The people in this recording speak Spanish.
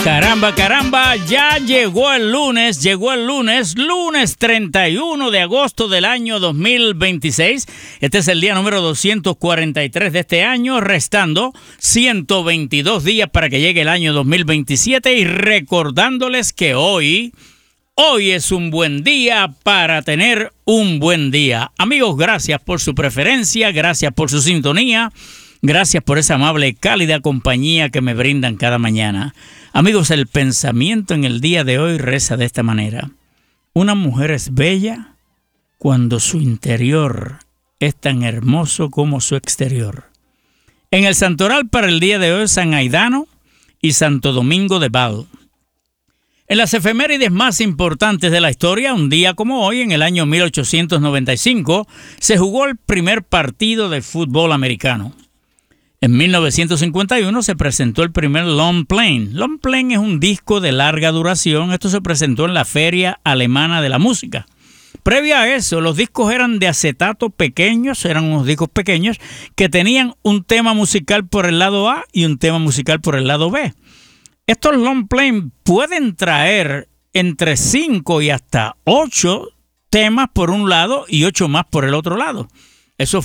Caramba, caramba, ya llegó el lunes, lunes 31 de agosto del año 2026. Este es el día número 243 de este año, restando 122 días para que llegue el año 2027 y recordándoles que hoy es un buen día para tener un buen día. Amigos, gracias por su preferencia, gracias por su sintonía. Gracias por esa amable y cálida compañía que me brindan cada mañana. Amigos, el pensamiento en el día de hoy reza de esta manera. Una mujer es bella cuando su interior es tan hermoso como su exterior. En el santoral para el día de hoy, San Aidano y Santo Domingo de Val. En las efemérides más importantes de la historia, un día como hoy, en el año 1895, se jugó el primer partido de fútbol americano. En 1951 se presentó el primer long plane. Long plane es un disco de larga duración. Esto se presentó en la Feria Alemana de la Música. Previo a eso, los discos eran de acetato pequeños, eran unos discos pequeños que tenían un tema musical por el lado A y un tema musical por el lado B. Estos long plane pueden traer entre 5 y hasta 8 temas por un lado y 8 más por el otro lado.